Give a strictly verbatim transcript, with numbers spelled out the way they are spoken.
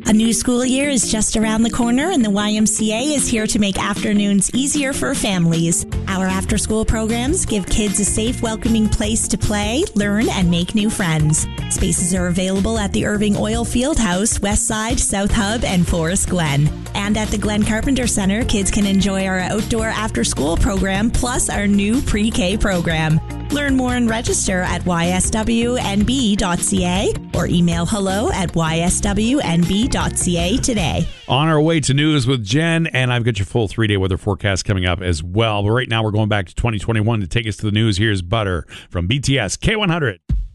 A new school year is just around the corner, and the Y M C A is here to make afternoons easier for families. Our after-school programs give kids a safe, welcoming place to play, learn, and make new friends. Spaces are available at the Irving Oil Field House, Westside, South Hub, and Forest Glen. And at the Glen Carpenter Center, kids can enjoy our outdoor after-school program, plus our new pre-K program. Learn more and register at y s w n b dot c a or email hello at y s w n b dot c a today. On our way to news with Jen, and I've got your full three-day weather forecast coming up as well. But right now, we're going back to twenty twenty-one to take us to the news. Here's Butter from B T S K one hundred.